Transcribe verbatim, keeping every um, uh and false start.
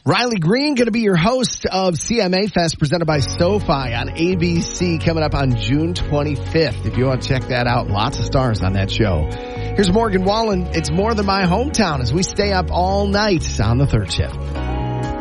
Riley Green going to be your host of C M A Fest presented by SoFi on A B C coming up on June twenty-fifth. If you want to check that out, lots of stars on that show. Here's Morgan Wallen. It's More Than My Hometown as we stay up all night on the third shift.